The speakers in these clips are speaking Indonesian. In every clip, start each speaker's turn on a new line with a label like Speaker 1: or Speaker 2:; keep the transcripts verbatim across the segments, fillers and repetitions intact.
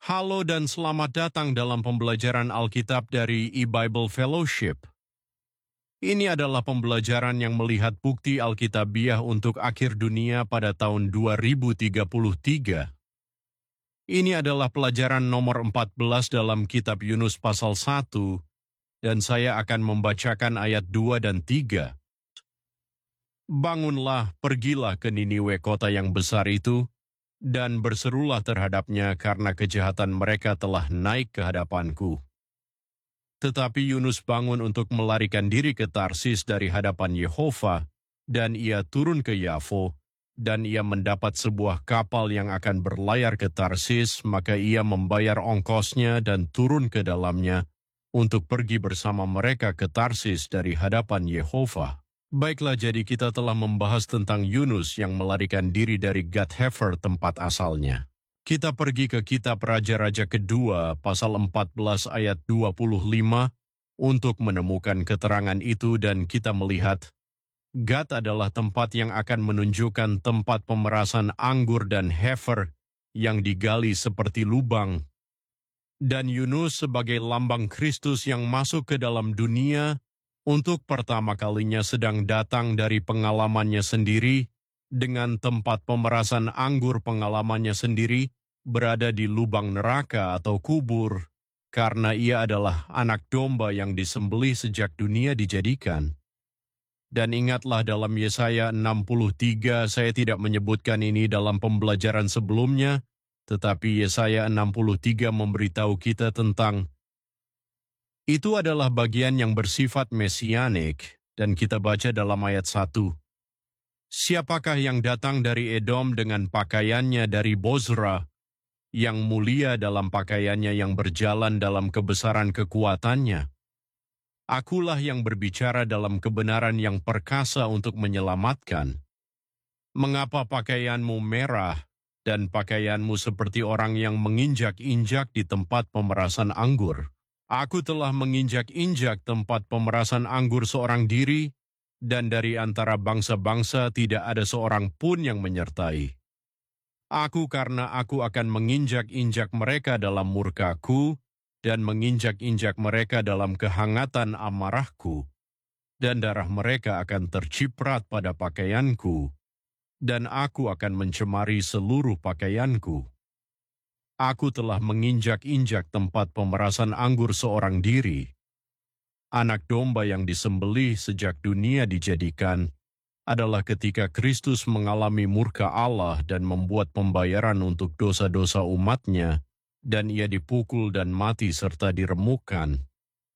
Speaker 1: Halo dan selamat datang dalam pembelajaran Alkitab dari E-Bible Fellowship. Ini adalah pembelajaran yang melihat bukti Alkitabiah untuk akhir dunia pada tahun dua ribu tiga puluh tiga. Ini adalah pelajaran nomor empat belas dalam kitab Yunus pasal satu, dan saya akan membacakan ayat dua dan tiga. Bangunlah, pergilah ke Niniwe, kota yang besar itu, dan berserulah terhadapnya karena kejahatan mereka telah naik ke hadapanku. Tetapi Yunus bangun untuk melarikan diri ke Tarsis dari hadapan Yehova, dan ia turun ke Yafo, dan ia mendapat sebuah kapal yang akan berlayar ke Tarsis, maka ia membayar ongkosnya dan turun ke dalamnya untuk pergi bersama mereka ke Tarsis dari hadapan Yehova. Baiklah, jadi kita telah membahas tentang Yunus yang melarikan diri dari Gath-Hefer, tempat asalnya. Kita pergi ke kitab Raja-Raja kedua, pasal empat belas ayat dua puluh lima, untuk menemukan keterangan itu, dan kita melihat Gad adalah tempat yang akan menunjukkan tempat pemerasan anggur dan hefer yang digali seperti lubang. Dan Yunus sebagai lambang Kristus yang masuk ke dalam dunia, untuk pertama kalinya sedang datang dari pengalamannya sendiri, dengan tempat pemerasan anggur pengalamannya sendiri, berada di lubang neraka atau kubur, karena ia adalah anak domba yang disembelih sejak dunia dijadikan. Dan ingatlah dalam Yesaya enam puluh tiga, saya tidak menyebutkan ini dalam pembelajaran sebelumnya, tetapi Yesaya enam puluh tiga memberitahu kita tentang itu adalah bagian yang bersifat mesianik, dan kita baca dalam ayat satu. Siapakah yang datang dari Edom dengan pakaiannya dari Bozra, yang mulia dalam pakaiannya yang berjalan dalam kebesaran kekuatannya? Akulah yang berbicara dalam kebenaran yang perkasa untuk menyelamatkan. Mengapa pakaianmu merah, dan pakaianmu seperti orang yang menginjak-injak di tempat pemerasan anggur? Aku telah menginjak-injak tempat pemerasan anggur seorang diri, dan dari antara bangsa-bangsa tidak ada seorang pun yang menyertai. Aku karena aku akan menginjak-injak mereka dalam murkaku, dan menginjak-injak mereka dalam kehangatan amarahku, dan darah mereka akan terciprat pada pakaianku, dan aku akan mencemari seluruh pakaianku. Aku telah menginjak-injak tempat pemerasan anggur seorang diri. Anak domba yang disembelih sejak dunia dijadikan adalah ketika Kristus mengalami murka Allah dan membuat pembayaran untuk dosa-dosa umatnya, dan ia dipukul dan mati serta diremukkan.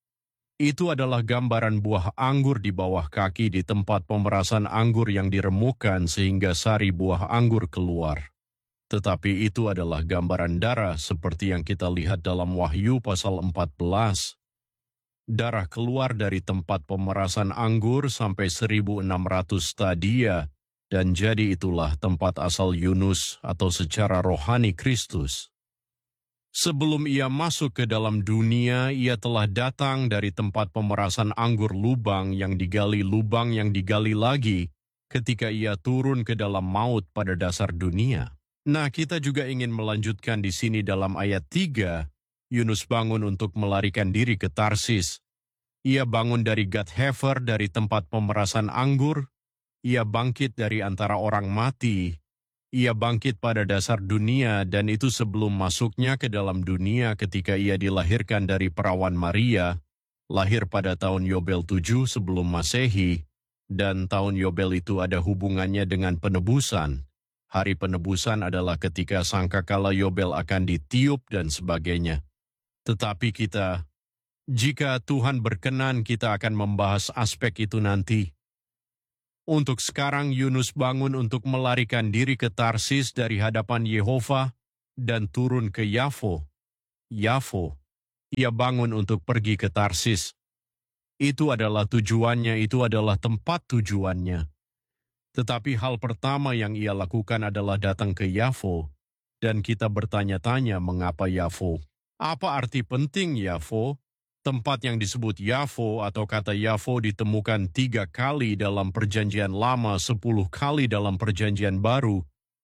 Speaker 1: Itu adalah gambaran buah anggur di bawah kaki di tempat pemerasan anggur yang diremukkan sehingga sari buah anggur keluar. Tetapi itu adalah gambaran darah seperti yang kita lihat dalam Wahyu pasal empat belas. Darah keluar dari tempat pemerasan anggur sampai seribu enam ratus stadia, dan jadi itulah tempat asal Yunus atau secara rohani Kristus. Sebelum ia masuk ke dalam dunia, ia telah datang dari tempat pemerasan anggur lubang yang digali lubang yang digali lagi ketika ia turun ke dalam maut pada dasar dunia. Nah, kita juga ingin melanjutkan di sini dalam ayat tiga, Yunus bangun untuk melarikan diri ke Tarsis. Ia bangun dari Gath-Hefer, dari tempat pemerasan anggur. Ia bangkit dari antara orang mati. Ia bangkit pada dasar dunia, dan itu sebelum masuknya ke dalam dunia ketika ia dilahirkan dari perawan Maria, lahir pada tahun Yobel tujuh sebelum Masehi, dan tahun Yobel itu ada hubungannya dengan penebusan. Hari penebusan adalah ketika sangkakala Yobel akan ditiup dan sebagainya. Tetapi kita, jika Tuhan berkenan, kita akan membahas aspek itu nanti. Untuk sekarang Yunus bangun untuk melarikan diri ke Tarsis dari hadapan Yehova dan turun ke Yafo. Yafo, ia bangun untuk pergi ke Tarsis. Itu adalah tujuannya, itu adalah tempat tujuannya. Tetapi hal pertama yang ia lakukan adalah datang ke Yafo, dan kita bertanya-tanya mengapa Yafo. Apa arti penting Yafo? Tempat yang disebut Yafo atau kata Yafo ditemukan tiga kali dalam perjanjian lama, sepuluh kali dalam perjanjian baru,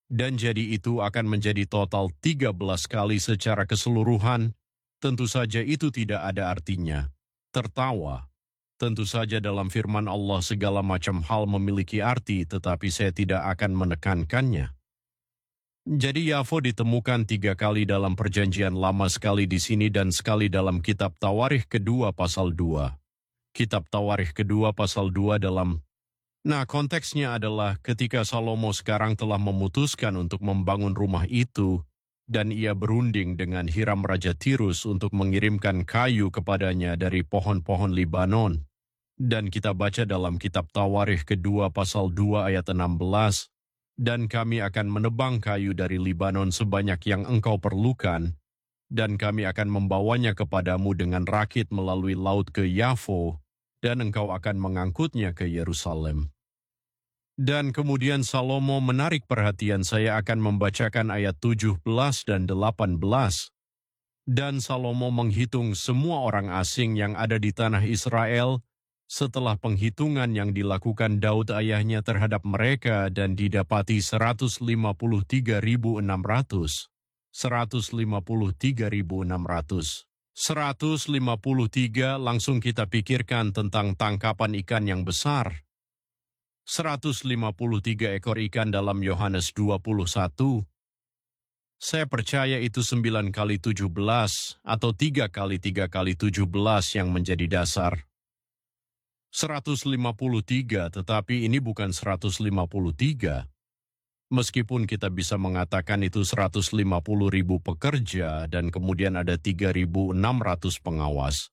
Speaker 1: Dan jadi itu akan menjadi total tiga belas kali secara keseluruhan. Tentu saja itu tidak ada artinya. Tertawa. Tentu saja dalam firman Allah segala macam hal memiliki arti, tetapi saya tidak akan menekankannya. Jadi Yafo ditemukan tiga kali dalam perjanjian lama, sekali di sini dan sekali dalam kitab Tawarikh kedua pasal dua. Kitab Tawarikh kedua pasal dua dalam. Nah, konteksnya adalah ketika Salomo sekarang telah memutuskan untuk membangun rumah itu, dan ia berunding dengan Hiram Raja Tirus untuk mengirimkan kayu kepadanya dari pohon-pohon Libanon. Dan kita baca dalam kitab Tawarikh kedua pasal dua ayat enam belas, dan kami akan menebang kayu dari Libanon sebanyak yang engkau perlukan, dan kami akan membawanya kepadamu dengan rakit melalui laut ke Yafo, dan engkau akan mengangkutnya ke Yerusalem. Dan kemudian Salomo menarik perhatian saya akan membacakan ayat tujuh belas dan delapan belas. Dan Salomo menghitung semua orang asing yang ada di tanah Israel setelah penghitungan yang dilakukan Daud ayahnya terhadap mereka, dan didapati seratus lima puluh tiga ribu enam ratus. seratus lima puluh tiga ribu enam ratus. seratus lima puluh tiga langsung kita pikirkan tentang tangkapan ikan yang besar. seratus lima puluh tiga ekor ikan dalam Yohanes dua puluh satu. Saya percaya itu sembilan kali tujuh belas atau tiga kali tiga kali tujuh belas yang menjadi dasar. seratus lima puluh tiga, tetapi ini bukan seratus lima puluh tiga. Meskipun kita bisa mengatakan itu seratus lima puluh ribu pekerja dan kemudian ada tiga ribu enam ratus pengawas.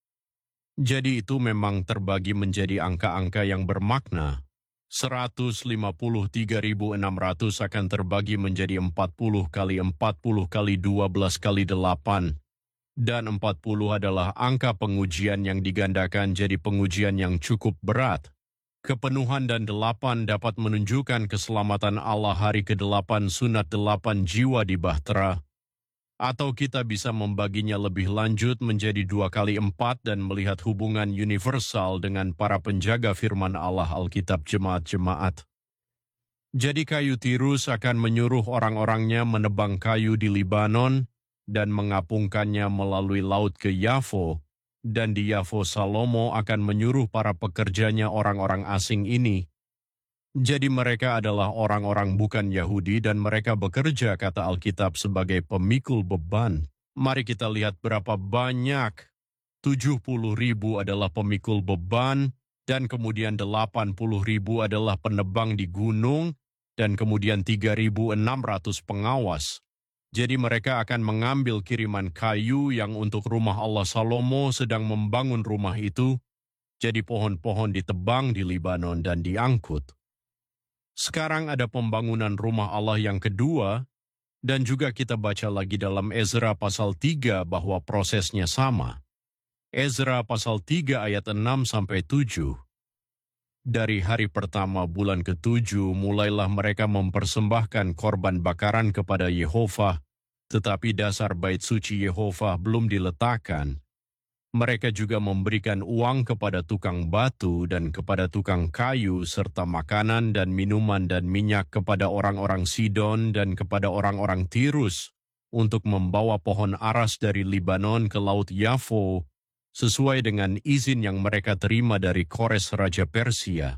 Speaker 1: Jadi itu memang terbagi menjadi angka-angka yang bermakna. seratus lima puluh tiga ribu enam ratus akan terbagi menjadi empat puluh kali empat puluh kali dua belas kali delapan. Dan empat puluh adalah angka pengujian yang digandakan jadi pengujian yang cukup berat. Kepenuhan dan delapan dapat menunjukkan keselamatan Allah hari kedelapan, sunat delapan jiwa di Bahtera. Atau kita bisa membaginya lebih lanjut menjadi dua kali empat dan melihat hubungan universal dengan para penjaga firman Allah Alkitab jemaat-jemaat. Jadi kayu Tirus akan menyuruh orang-orangnya menebang kayu di Libanon dan mengapungkannya melalui laut ke Yafo, dan di Yafo Salomo akan menyuruh para pekerjanya orang-orang asing ini. Jadi mereka adalah orang-orang bukan Yahudi dan mereka bekerja, kata Alkitab, sebagai pemikul beban. Mari kita lihat berapa banyak. tujuh puluh ribu adalah pemikul beban, dan kemudian delapan puluh ribu adalah penebang di gunung, dan kemudian tiga ribu enam ratus pengawas. Jadi mereka akan mengambil kiriman kayu yang untuk rumah Allah. Salomo sedang membangun rumah itu, jadi pohon-pohon ditebang di Libanon dan diangkut. Sekarang ada pembangunan rumah Allah yang kedua, dan juga kita baca lagi dalam Ezra pasal tiga bahwa prosesnya sama. Ezra pasal tiga ayat enam sampai tujuh. Dari hari pertama bulan ketujuh mulailah mereka mempersembahkan korban bakaran kepada Yehova, tetapi dasar bait suci Yehova belum diletakkan. Mereka juga memberikan uang kepada tukang batu dan kepada tukang kayu, serta makanan dan minuman dan minyak kepada orang-orang Sidon dan kepada orang-orang Tirus, untuk membawa pohon aras dari Libanon ke laut Yafo, sesuai dengan izin yang mereka terima dari Kores Raja Persia.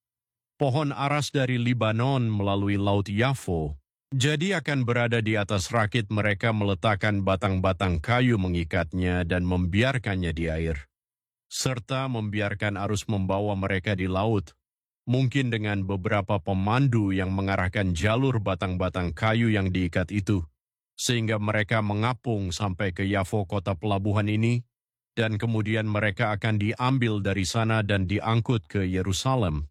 Speaker 1: Pohon aras dari Libanon melalui laut Yafo, jadi akan berada di atas rakit mereka meletakkan batang-batang kayu mengikatnya dan membiarkannya di air, serta membiarkan arus membawa mereka di laut, mungkin dengan beberapa pemandu yang mengarahkan jalur batang-batang kayu yang diikat itu, sehingga mereka mengapung sampai ke Yafo, kota pelabuhan ini, dan kemudian mereka akan diambil dari sana dan diangkut ke Yerusalem.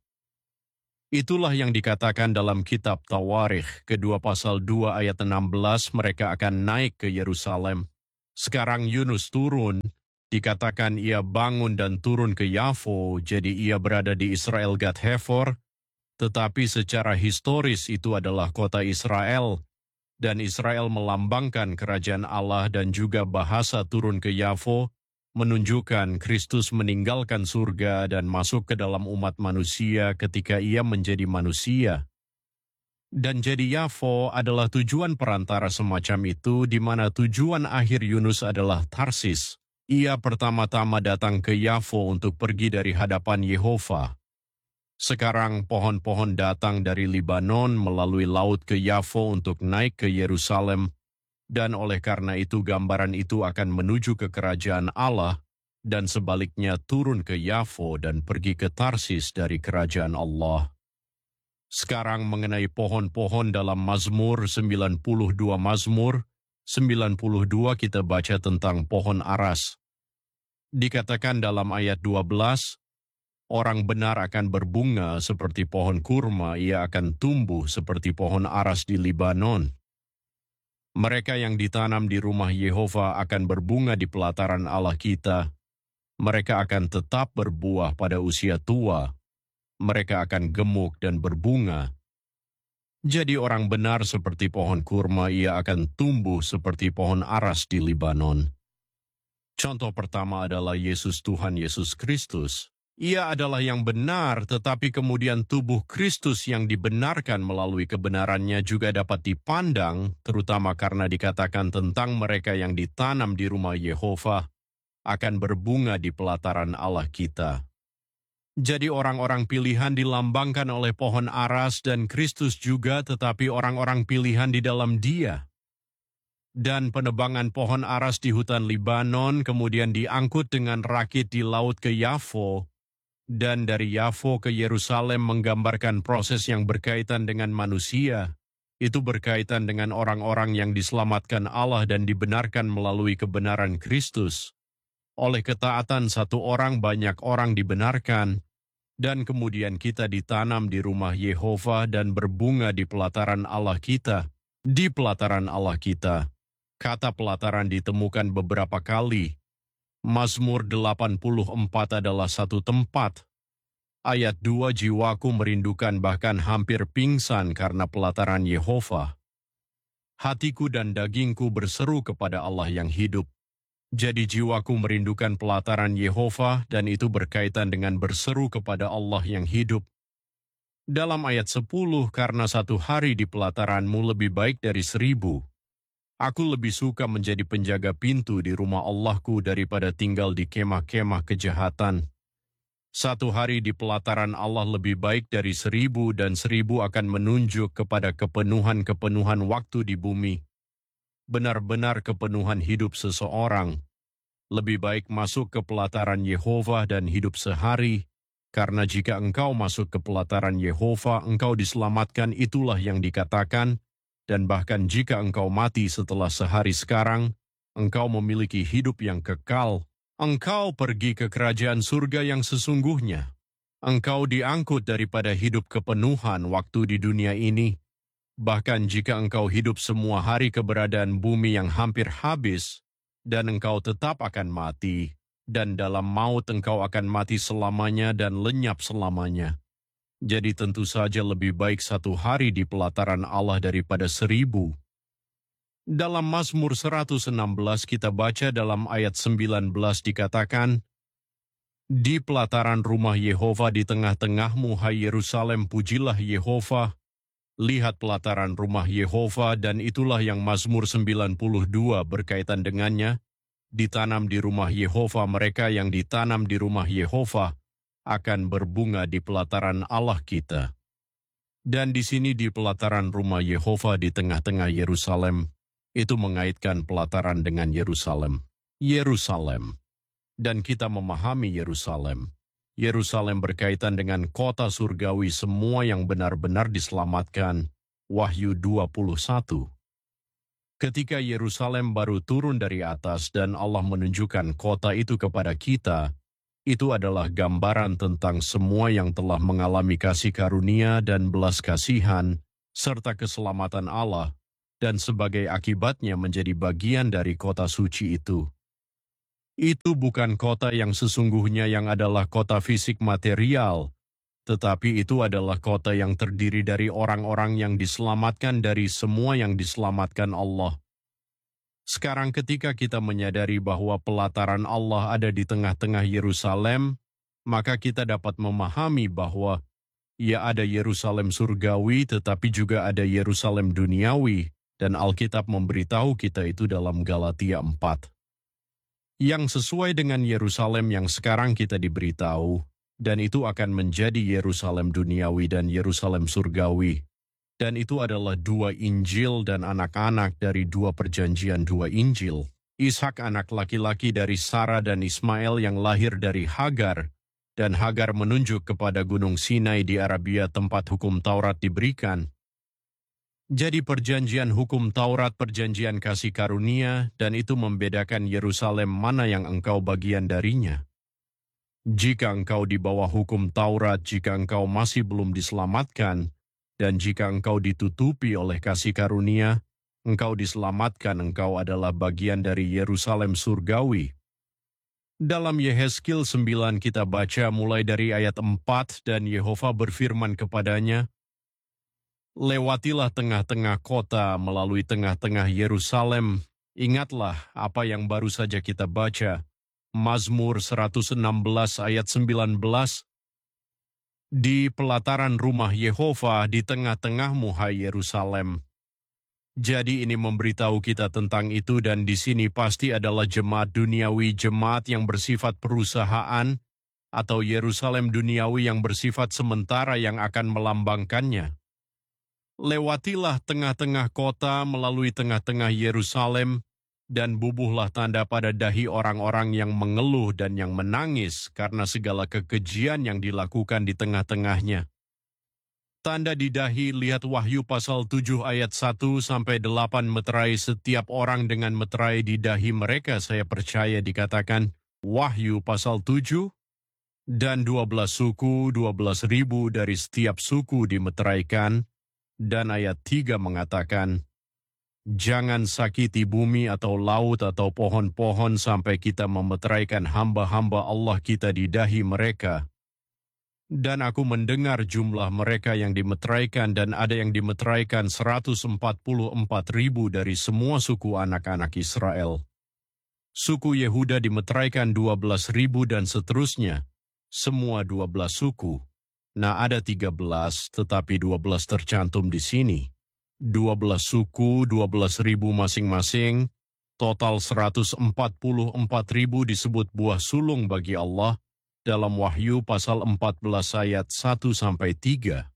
Speaker 1: Itulah yang dikatakan dalam kitab Tawarikh, kedua pasal dua ayat enam belas, mereka akan naik ke Yerusalem. Sekarang Yunus turun, dikatakan ia bangun dan turun ke Yafo, jadi ia berada di Israel Gat Hefer, tetapi secara historis itu adalah kota Israel, dan Israel melambangkan kerajaan Allah dan juga bahasa turun ke Yafo, menunjukkan Kristus meninggalkan surga dan masuk ke dalam umat manusia ketika ia menjadi manusia. Dan jadi Yafo adalah tujuan perantara semacam itu, di mana tujuan akhir Yunus adalah Tarsis. Ia pertama-tama datang ke Yafo untuk pergi dari hadapan Yehova. Sekarang pohon-pohon datang dari Libanon melalui laut ke Yafo untuk naik ke Yerusalem, dan oleh karena itu gambaran itu akan menuju ke kerajaan Allah, dan sebaliknya turun ke Yafo dan pergi ke Tarsis dari kerajaan Allah. Sekarang mengenai pohon-pohon dalam Mazmur sembilan puluh dua Mazmur sembilan puluh dua kita baca tentang pohon aras. Dikatakan dalam ayat dua belas, orang benar akan berbunga seperti pohon kurma, ia akan tumbuh seperti pohon aras di Libanon. Mereka yang ditanam di rumah Yehova akan berbunga di pelataran Allah kita. Mereka akan tetap berbuah pada usia tua. Mereka akan gemuk dan berbunga. Jadi orang benar seperti pohon kurma, ia akan tumbuh seperti pohon aras di Libanon. Contoh pertama adalah Yesus Tuhan Yesus Kristus. Ia adalah yang benar, tetapi kemudian tubuh Kristus yang dibenarkan melalui kebenarannya juga dapat dipandang, terutama karena dikatakan tentang mereka yang ditanam di rumah Yehova akan berbunga di pelataran Allah kita. Jadi orang-orang pilihan dilambangkan oleh pohon aras dan Kristus juga, tetapi orang-orang pilihan di dalam Dia. Dan penebangan pohon aras di hutan Libanon kemudian diangkut dengan rakit di laut ke Yafo, dan dari Yafo ke Yerusalem menggambarkan proses yang berkaitan dengan manusia. Itu berkaitan dengan orang-orang yang diselamatkan Allah dan dibenarkan melalui kebenaran Kristus. Oleh ketaatan satu orang, banyak orang dibenarkan, dan kemudian kita ditanam di rumah Yehova dan berbunga di pelataran Allah kita. Di pelataran Allah kita, kata pelataran ditemukan beberapa kali. Mazmur delapan puluh empat adalah satu tempat. Ayat dua, jiwaku merindukan bahkan hampir pingsan karena pelataran Yehova. Hatiku dan dagingku berseru kepada Allah yang hidup. Jadi jiwaku merindukan pelataran Yehova, dan itu berkaitan dengan berseru kepada Allah yang hidup. Dalam ayat sepuluh, karena satu hari di pelataranmu lebih baik dari seribu. Aku lebih suka menjadi penjaga pintu di rumah Allahku daripada tinggal di kemah-kemah kejahatan. Satu hari di pelataran Allah lebih baik dari seribu, dan seribu akan menunjuk kepada kepenuhan-kepenuhan waktu di bumi. Benar-benar kepenuhan hidup seseorang. Lebih baik masuk ke pelataran Yehova dan hidup sehari, karena jika engkau masuk ke pelataran Yehova, engkau diselamatkan, itulah yang dikatakan, dan bahkan jika engkau mati setelah sehari sekarang, engkau memiliki hidup yang kekal. Engkau pergi ke kerajaan surga yang sesungguhnya. Engkau diangkut daripada hidup kepenuhan waktu di dunia ini. Bahkan jika engkau hidup semua hari keberadaan bumi yang hampir habis, dan engkau tetap akan mati, dan dalam maut engkau akan mati selamanya dan lenyap selamanya. Jadi tentu saja lebih baik satu hari di pelataran Allah daripada seribu. Dalam Mazmur seratus enam belas kita baca dalam ayat sembilan belas dikatakan, di pelataran rumah Yehova di tengah-tengahmu, hai Yerusalem, pujilah Yehova. Lihat pelataran rumah Yehova, dan itulah yang Mazmur sembilan puluh dua berkaitan dengannya. Ditanam di rumah Yehova, mereka yang ditanam di rumah Yehova akan berbunga di pelataran Allah kita. Dan di sini di pelataran rumah Yehova di tengah-tengah Yerusalem, itu mengaitkan pelataran dengan Yerusalem. Yerusalem. Dan kita memahami Yerusalem. Yerusalem berkaitan dengan kota surgawi, semua yang benar-benar diselamatkan. Wahyu dua puluh satu. Ketika Yerusalem baru turun dari atas dan Allah menunjukkan kota itu kepada kita, itu adalah gambaran tentang semua yang telah mengalami kasih karunia dan belas kasihan, serta keselamatan Allah, dan sebagai akibatnya menjadi bagian dari kota suci itu. Itu bukan kota yang sesungguhnya yang adalah kota fisik material, tetapi itu adalah kota yang terdiri dari orang-orang yang diselamatkan dari semua yang diselamatkan Allah. Sekarang ketika kita menyadari bahwa pelataran Allah ada di tengah-tengah Yerusalem, maka kita dapat memahami bahwa Ya ada Yerusalem surgawi tetapi juga ada Yerusalem duniawi, dan Alkitab memberitahu kita itu dalam Galatia empat. Yang sesuai dengan Yerusalem yang sekarang kita diberitahu, dan itu akan menjadi Yerusalem duniawi dan Yerusalem surgawi. Dan itu adalah dua Injil dan anak-anak dari dua perjanjian dua Injil. Ishak anak laki-laki dari Sarah dan Ismail yang lahir dari Hagar, dan Hagar menunjuk kepada Gunung Sinai di Arabia tempat hukum Taurat diberikan. Jadi perjanjian hukum Taurat perjanjian kasih karunia, dan itu membedakan Yerusalem mana yang engkau bagian darinya. Jika engkau di bawah hukum Taurat, jika engkau masih belum diselamatkan, dan jika engkau ditutupi oleh kasih karunia, engkau diselamatkan, engkau adalah bagian dari Yerusalem surgawi. Dalam Yehezkiel sembilan kita baca mulai dari ayat empat, dan Yehova berfirman kepadanya, lewatilah tengah-tengah kota melalui tengah-tengah Yerusalem. Ingatlah apa yang baru saja kita baca. Mazmur seratus enam belas ayat sembilan belas. Di pelataran rumah Yehova di tengah-tengahmu, hai Yerusalem. Jadi ini memberitahu kita tentang itu, dan di sini pasti adalah jemaat duniawi, jemaat yang bersifat perusahaan, atau Yerusalem duniawi yang bersifat sementara yang akan melambangkannya. Lewatilah tengah-tengah kota melalui tengah-tengah Yerusalem, dan bubuhlah tanda pada dahi orang-orang yang mengeluh dan yang menangis karena segala kekejian yang dilakukan di tengah-tengahnya. Tanda di dahi, lihat Wahyu pasal tujuh ayat satu sampai delapan, meterai setiap orang dengan meterai di dahi mereka, saya percaya dikatakan Wahyu pasal tujuh, dan dua belas suku, dua belas ribu dari setiap suku dimeteraikan. Dan ayat tiga mengatakan, jangan sakiti bumi atau laut atau pohon-pohon sampai kita memeteraikan hamba-hamba Allah kita di dahi mereka. Dan aku mendengar jumlah mereka yang dimeteraikan, dan ada yang dimeteraikan seratus empat puluh empat ribu dari semua suku anak-anak Israel. Suku Yehuda dimeteraikan dua belas ribu dan seterusnya, semua dua belas suku. Nah, ada tiga belas, tetapi dua belas tercantum di sini. dua belas suku, dua belas ribu masing-masing, total seratus empat puluh empat ribu disebut buah sulung bagi Allah dalam Wahyu pasal empat belas ayat satu sampai tiga.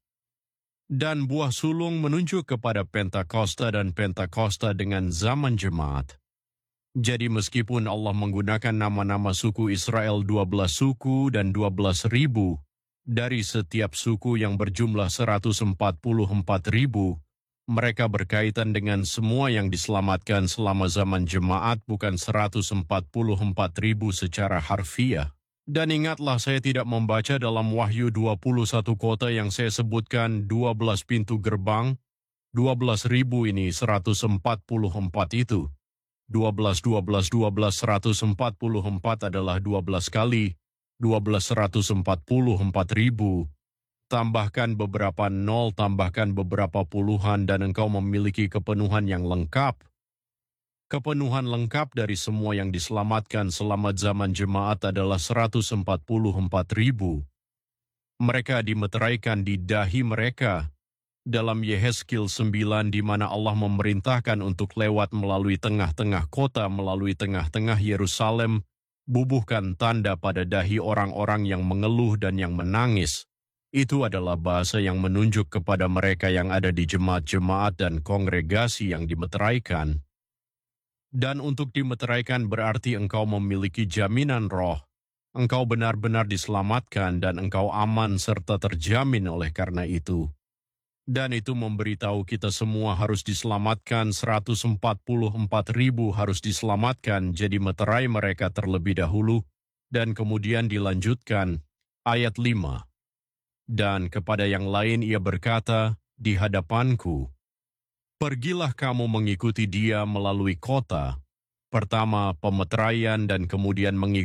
Speaker 1: Dan buah sulung menunjuk kepada Pentakosta, dan Pentakosta dengan zaman jemaat. Jadi meskipun Allah menggunakan nama-nama suku Israel dua belas suku dan dua belas ribu, dari setiap suku yang berjumlah seratus empat puluh empat ribu, mereka berkaitan dengan semua yang diselamatkan selama zaman jemaat, bukan seratus empat puluh empat ribu secara harfiah. Dan ingatlah, saya tidak membaca dalam Wahyu dua puluh satu kota yang saya sebutkan dua belas pintu gerbang, dua belas ribu ini seratus empat puluh empat itu. dua belas, dua belas, dua belas, seratus empat puluh empat adalah dua belas kali. dua belas seratus empat puluh empat ribu, tambahkan beberapa nol, tambahkan beberapa puluhan, dan engkau memiliki kepenuhan yang lengkap. Kepenuhan lengkap dari semua yang diselamatkan selama zaman jemaat adalah seratus empat puluh empat ribu. Mereka dimeteraikan di dahi mereka. Dalam Yehezkiel sembilan, di mana Allah memerintahkan untuk lewat melalui tengah-tengah kota, melalui tengah-tengah Yerusalem, bubuhkan tanda pada dahi orang-orang yang mengeluh dan yang menangis. Itu adalah bahasa yang menunjuk kepada mereka yang ada di jemaat-jemaat dan kongregasi yang dimeteraikan. Dan untuk dimeteraikan berarti engkau memiliki jaminan roh. Engkau benar-benar diselamatkan dan engkau aman serta terjamin oleh karena itu. Dan itu memberitahu kita semua harus diselamatkan, seratus empat puluh empat ribu harus diselamatkan, jadi meterai mereka terlebih dahulu, dan kemudian dilanjutkan, ayat lima. Dan kepada yang lain ia berkata, di hadapanku, pergilah kamu mengikuti dia melalui kota, pertama pemeteraian dan kemudian mengikuti